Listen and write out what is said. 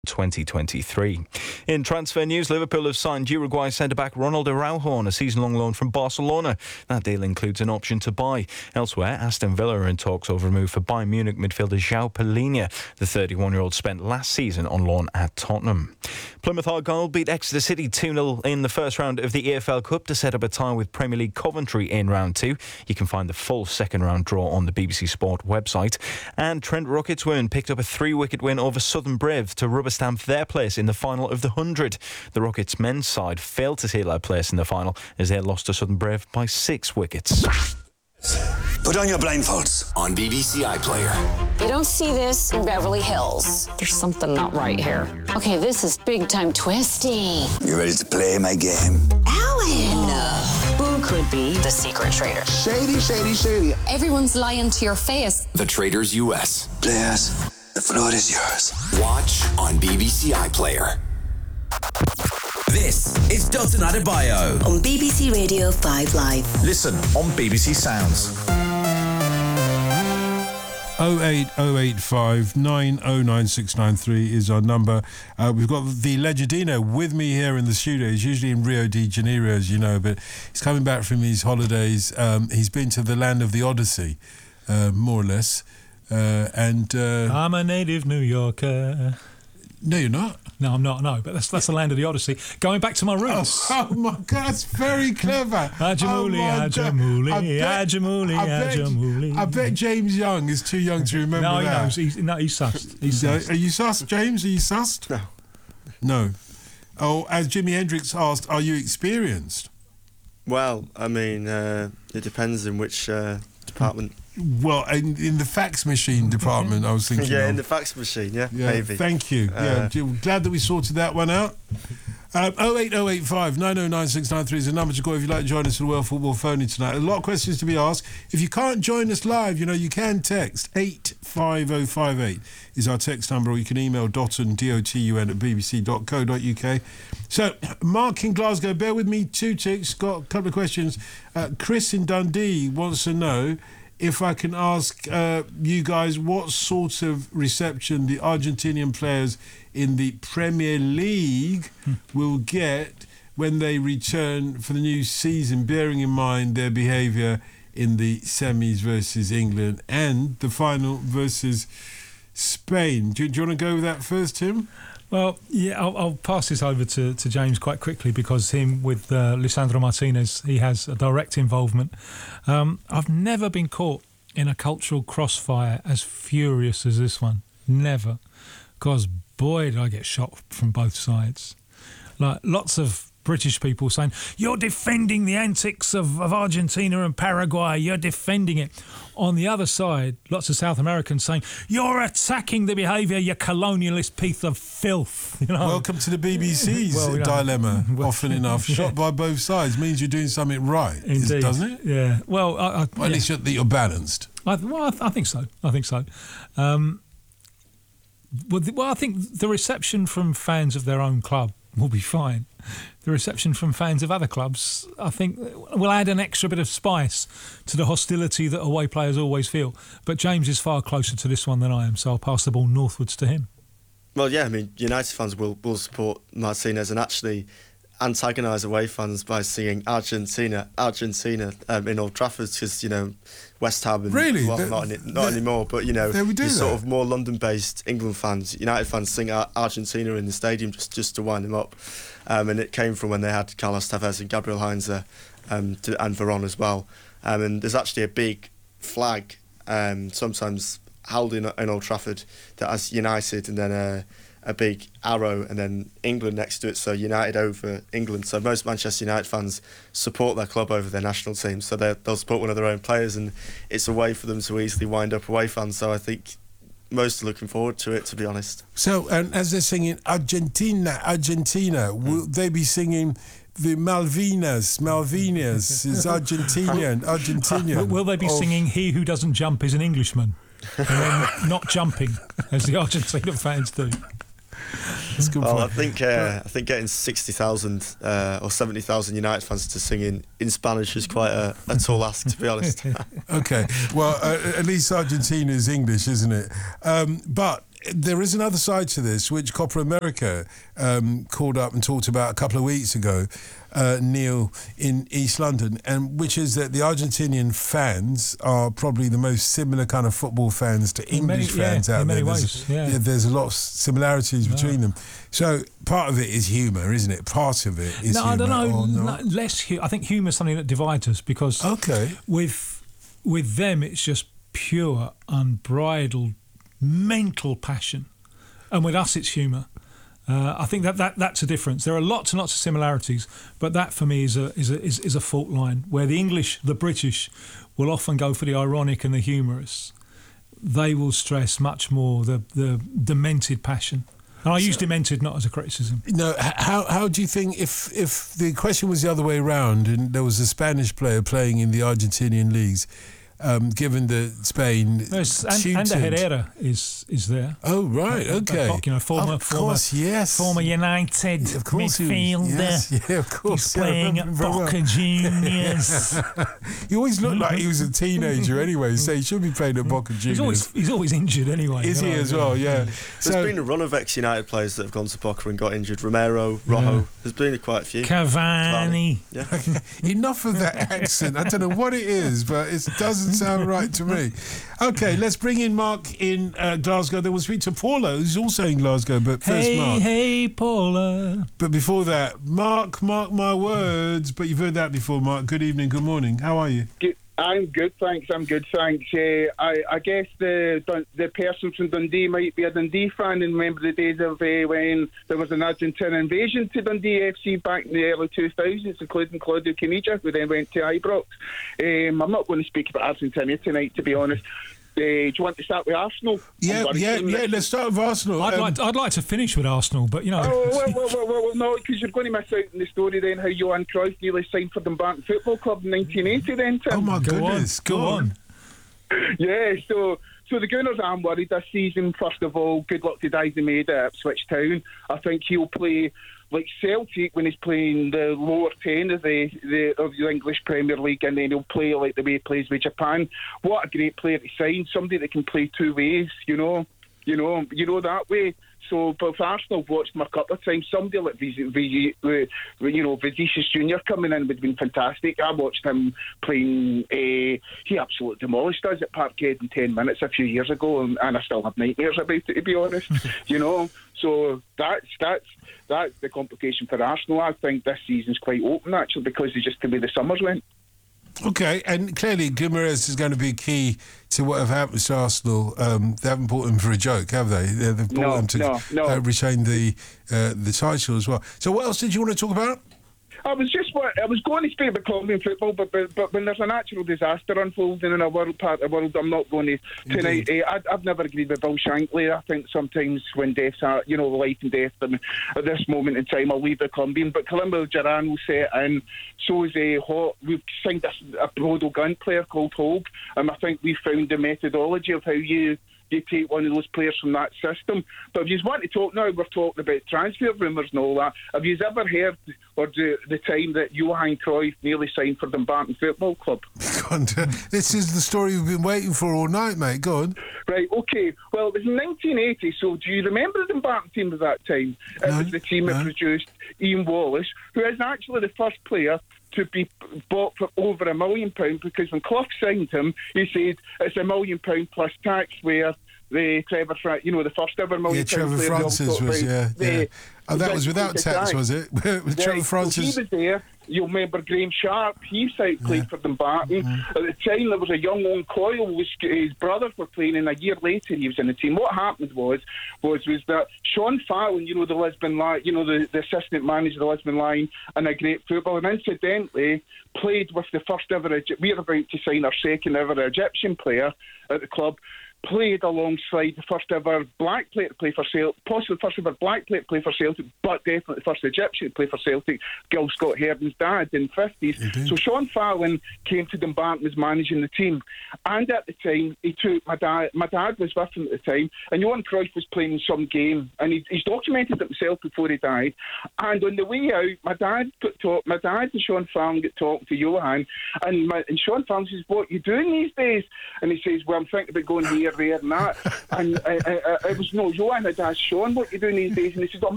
2023. In transfer news, Liverpool have signed Uruguay centre-back Ronald Araujo on a season-long loan from Barcelona. That deal includes an option to buy. Elsewhere, Aston Villa are in talks over a move for Bayern Munich midfielder João Palhinha. The 31-year-old spent last season on loan at Tottenham. Plymouth Argyle beat Exeter City 2-0 in the first round of the EFL Cup to set up a tie with Premier League Coventry in round 2. You can find the full second-round draw on the BBC Sport website. And Trent Rocketswern picked up a 3-wicket win over Southern Brave to rubber stamp their place in the final of the 100. The Rockets men's side failed to seal their place in the final as they lost to Southern Brave by 6 wickets. Put on your blindfolds on BBC iPlayer. You don't see this in Beverly Hills. There's something not right here. Okay, this is big time twisty. You ready to play my game? Alan! Who could be the secret traitor? Shady, shady, shady. Everyone's lying to your face. The Traitors US. Players, the floor is yours. Watch on BBC iPlayer. This is Dalton Adebayo on BBC Radio 5 Live. Listen on BBC Sounds. 08085 909 693 is our number. We've got the Legendino with me here in the studio. He's usually in Rio de Janeiro, as you know, but he's coming back from his holidays. He's been to the land of the Odyssey, more or less. I'm a native New Yorker. No, you're not. No, I'm not. No, but that's the land of the Odyssey. Going back to my roots. Oh my God, that's very clever. Ajamuli, Ajamuli. I bet James Young is too young to remember that. No, he knows. He's sussed. He's sussed. Are you sussed, James? Are you sussed? No. Oh, as Jimi Hendrix asked, are you experienced? Well, I mean, it depends in which department. Well, in the fax machine department, I was thinking. Yeah, in the fax machine, maybe. Thank you. Glad that we sorted that one out. 08085 909 693 is the number to call if you'd like to join us for the World Football Phone tonight. A lot of questions to be asked. If you can't join us live, you can text 85058 is our text number, or you can email Dotun, DOTUN at bbc.co.uk. So, Mark in Glasgow, bear with me 2 ticks, got a couple of questions. Chris in Dundee wants to know if I can ask you guys what sort of reception the Argentinian players in the Premier League will get when they return for the new season, bearing in mind their behaviour in the semis versus England and the final versus Spain. Do you want to go with that first, Tim? Well, yeah, I'll pass this over to James quite quickly because him with Lisandro Martinez, he has a direct involvement. I've never been caught in a cultural crossfire as furious as this one. Never. Because, boy, did I get shot from both sides. Like, lots of British people saying, you're defending the antics of Argentina and Paraguay, you're defending it. On the other side, lots of South Americans saying, you're attacking the behaviour, you colonialist piece of filth. Welcome to the BBC's dilemma, often enough. Shot by both sides means you're doing something right, indeed, doesn't it? Yeah. Well, at least you're balanced. I think so. I think the reception from fans of their own club will be fine. The reception from fans of other clubs, I think, will add an extra bit of spice to the hostility that away players always feel. But James is far closer to this one than I am, so I'll pass the ball northwards to him. Well, yeah, I mean, United fans will support Martinez and actually antagonise away fans by singing Argentina in Old Trafford because, West Ham and really? Not anymore, but sort of more London-based England fans, United fans sing Argentina in the stadium just to wind them up, and it came from when they had Carlos Tevez and Gabriel Heinze and Veron as well, and there's actually a big flag sometimes held in Old Trafford that has United and then a big arrow and then England next to it, so United over England. So most Manchester United fans support their club over their national team, so they'll support one of their own players, and it's a way for them to easily wind up away fans. So I think most are looking forward to it, to be honest. So, and as they're singing Argentina, will they be singing the Malvinas is Argentinian? Will they be singing He Who Doesn't Jump is an Englishman? And then not jumping, as the Argentina fans do. That's a good point. I think getting 60,000 or 70,000 United fans to sing in Spanish is quite a tall ask, to be honest. Okay, well, at least Argentina is English, isn't it? But there is another side to this, which Copa America called up and talked about a couple of weeks ago, Neil, in East London, and which is that the Argentinian fans are probably the most similar kind of football fans to English fans out there. There's a lot of similarities between them. So part of it is humour, isn't it? Part of it is humour. I don't know. Less. I think humour is something that divides us because with them it's just pure, unbridled, mental passion, and with us it's humour. I think that's a difference. There are lots and lots of similarities, but that for me is a fault line where the English, the British, will often go for the ironic and the humorous. They will stress much more the demented passion. And I use demented not as a criticism. No, how do you think if the question was the other way around and there was a Spanish player playing in the Argentinian leagues, given that Spain Ander Herrera is there. Oh right, okay. Former United midfielder. Of course. He's playing at Boca Juniors. He always looked like he was a teenager anyway, so he should be playing at Boca Juniors. He's always injured anyway. Is he as well? Yeah. There's been a run of ex-United players that have gone to Boca and got injured. Romero, Rojo. There's been quite a few. Cavani. Yeah. Enough of that accent. I don't know what it is, but it doesn't sound right to me. Okay, let's bring in Mark in Glasgow. Then we'll speak to Paula, who's also in Glasgow, but first Mark. Hey, Paula. But before that, mark my words. But you've heard that before, Mark. Good evening, good morning. How are you? I'm good, thanks. I guess the person from Dundee might be a Dundee fan and remember the days of when there was an Argentine invasion to Dundee FC back in the early 2000s, including Claudio Caniggia, who then went to Ibrox. I'm not going to speak about Argentina tonight, to be honest. Do you want to start with Arsenal? Yeah. Let's start with Arsenal. I'd like to finish with Arsenal, but you know. Well, no, because you're going to miss out on the story then how Johan Cruyff nearly signed for the Dumbarton Football Club in 1980. Then, Tim. Oh my goodness, go on. Yeah, so the Gunners, I'm worried this season. First of all, good luck to Daisy Maida at Ipswich Town. I think he'll play like Celtic when he's playing the lower 10 of the English Premier League, and then he'll play like the way he plays with Japan. What a great player to sign, somebody that can play two ways, you know that way. So, but for Arsenal, I've watched him a couple of times. Somebody like Vinicius Junior coming in would have been fantastic. I watched him playing. He absolutely demolished us at Parkhead in 10 minutes a few years ago, and I still have nightmares about it, to be honest. So that's the complication for Arsenal. I think this season's quite open actually because of just the way the summers went. Okay, and clearly Guimaraes is going to be key to what have happened to Arsenal. They haven't bought him for a joke, have they? They've bought him to retain the title as well. So what else did you want to talk about? I was going to speak about Colombian football, but when there's a natural disaster unfolding in a part of the world, I'm not going to tonight. I've never agreed with Bill Shankly. I think sometimes when deaths are, life and death, at this moment in time, I'll leave the Colombian. But Colombo Duran will set in. So is we've signed a Bodo Glimt player called Hogue, and I think we found the methodology of how you take one of those players from that system. But if you want to talk now, we're talking about transfer rumours and all that. Have you ever heard or the time that Johan Cruyff nearly signed for the Dumbarton Football Club? This is the story we've been waiting for all night, mate. Go on. Right, okay. Well, it was in 1980, so do you remember the Dumbarton team at that time? It was the team that produced Ian Wallace, who is actually the first player to be bought for over £1 million, because when Clough signed him, he said it's £1 million plus tax, where the Trevor, the first ever £1 million Trevor player Francis was, Oh, that was without tax, was it? With Trevor Francis. He was there. You'll remember Graham Sharp. He played for Dumbarton. At the time, there was a young Owen Coyle. His brothers were playing, and a year later, he was in the team. What happened was that Sean Fallon, the Lisbon Lion, the assistant manager of the Lisbon Lion, and a great footballer, and incidentally played with the first ever. We're about to sign our second ever Egyptian player at the club. Played alongside the first ever black player to play for Celtic, possibly the first ever black player to play for Celtic, but definitely the first Egyptian to play for Celtic, Gil Scott Heardon's dad in the 50s. So Sean Fallon came to Dumbarton, was managing the team, and at the time he took my dad was with him at the time, and Johan Cruyff was playing some game, and he's documented it himself before he died. And on the way out, my dad and Sean Fallon got talking to Johan, and Sean Fallon says, "What are you doing these days?" And he says, "Well, I'm thinking about going here you're there and that. And it was no Johan had asked Sean what you doing these days, and he said, "Oh,